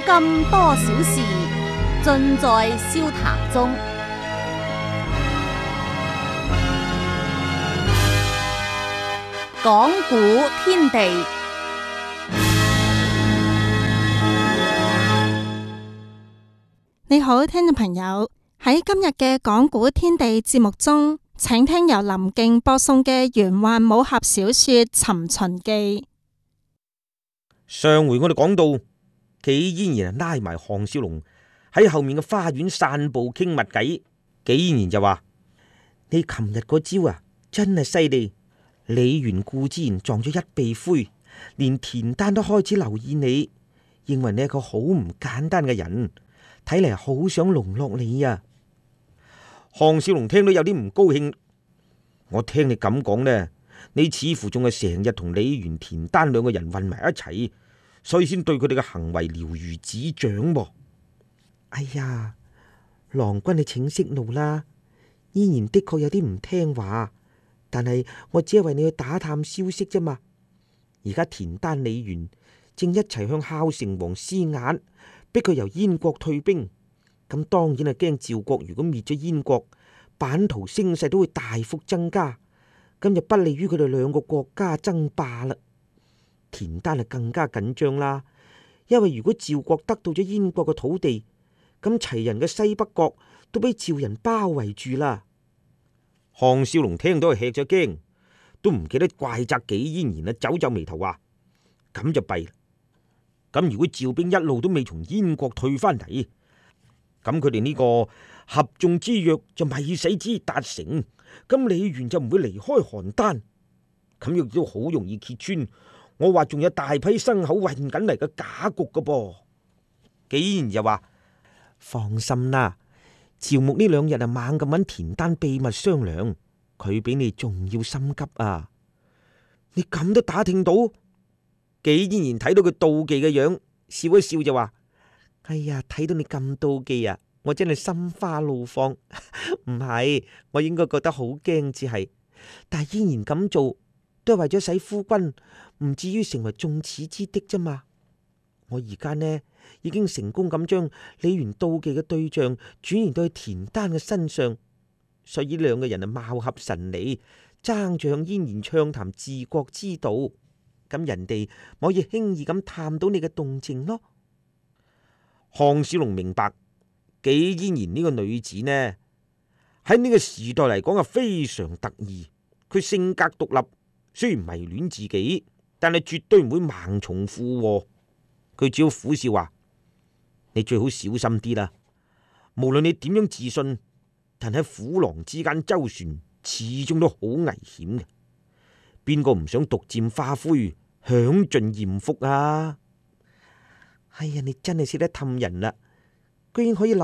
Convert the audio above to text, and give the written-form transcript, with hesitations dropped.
金多少事，盡在笑談中。講古天地， 你好，聽眾朋友，喺今日嘅講古天地節目中，請聽由林敬播送嘅玄幻武俠小說《尋秦記》。 上回我哋講到紀嫣然拉埋項少龍喺後面嘅花園散步傾密偈，紀嫣然就話：你琴日嗰招啊，真係犀利！李元固之然撞咗一鼻灰，連田丹都開始留意你，認為你係個好唔簡單嘅人，睇嚟好想籠絡你啊！項少龍聽到有啲唔高興，我聽你咁講呢，你似乎仲係成日同李元、田丹兩個人混埋一齊，所以先對佢哋嘅行為了如指掌噃。哎呀，郎君你請息怒啦，嫣然的確有啲唔聽話。但係我只係為你去打探消息啫嘛。而家田丹、李元正一齊向孝成王施壓，逼佢由燕國退兵。咁當然係驚趙國如果滅咗燕國，版圖聲勢都會大幅增加，咁就不利於佢哋兩個國家爭霸啦。田丹係更加緊張啦，因為如果趙國得到咗燕國嘅土地，咁齊人嘅西北國都俾趙人包圍住啦。項少龍聽到係吃咗驚，都唔記得怪責紀嫣然啦，皺皺眉頭話：咁就弊啦。咁如果趙兵一路都未從燕國退翻嚟，咁佢哋呢個合縱之約就未使之達成，咁李元就唔會離開邯鄲，咁亦都好容易揭穿我話仲有大批牲口運緊嚟嘅假局噶噃。紀嫣然就話：放心啦。趙牧呢兩日啊猛咁揾田丹秘密商量，佢比你仲要心急啊！你咁都打聽到？紀嫣然睇到佢妒忌嘅樣，笑一笑就話：哎呀，睇到你咁妒忌啊，我真係心花怒放。唔係，我應該覺得好驚至係，但係嫣然咁做都係為咗使夫君唔至於成為眾矢之的啫嘛。我而家呢已經成功咁將李元妒忌嘅對象轉移到去田丹嘅身上，所以兩個人啊貌合神離，爭住向嫣然暢談治國之道，咁人哋咪可以輕易咁探到你嘅動靜咯。項少龍明白紀嫣然呢個女子呢喺呢個時代嚟講係非常得意，佢性格獨立，雖然迷戀自己，但係絕對唔會盲從附和。佢只要苦笑話：你最好小心啲啦。無論你點樣自信，但喺虎狼之間周旋，始終都好危險嘅。邊個唔想獨佔花魁，享盡艷福啊？哎呀，你真係識得氹人啦，居然可以諗